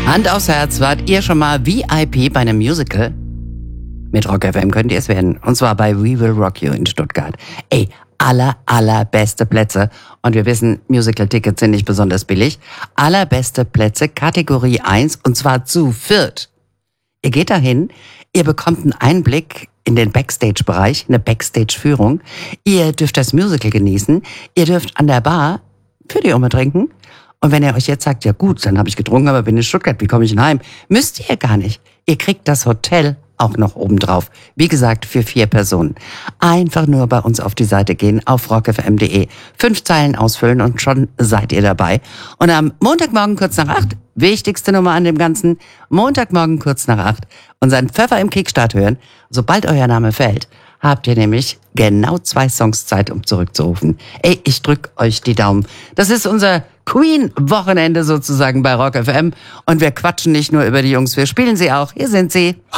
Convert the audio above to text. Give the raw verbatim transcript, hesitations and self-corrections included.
Hand aufs Herz, wart ihr schon mal V I P bei einem Musical? Mit Rock F M könnt ihr es werden. Und zwar bei We Will Rock You in Stuttgart. Ey, aller, allerbeste Plätze. Und wir wissen, Musical-Tickets sind nicht besonders billig. Allerbeste Plätze, Kategorie eins, und zwar zu viert. Ihr geht dahin, ihr bekommt einen Einblick in den Backstage-Bereich, eine Backstage-Führung. Ihr dürft das Musical genießen. Ihr dürft an der Bar für die Umme trinken. Und wenn ihr euch jetzt sagt, ja gut, dann habe ich getrunken, aber bin in Stuttgart, wie komme ich denn heim? Müsst ihr gar nicht. Ihr kriegt das Hotel auch noch obendrauf. Wie gesagt, für vier Personen. Einfach nur bei uns auf die Seite gehen, auf rock f m punkt d e. Fünf Zeilen ausfüllen und schon seid ihr dabei. Und am Montagmorgen kurz nach acht, wichtigste Nummer an dem Ganzen, Montagmorgen kurz nach acht, unseren Pfeffer im Kickstart hören. Sobald euer Name fällt, habt ihr nämlich genau zwei Songs Zeit, um zurückzurufen. Ey, ich drück euch die Daumen. Das ist unser Queen-Wochenende sozusagen bei Rock F M. Und wir quatschen nicht nur über die Jungs, wir spielen sie auch. Hier sind sie.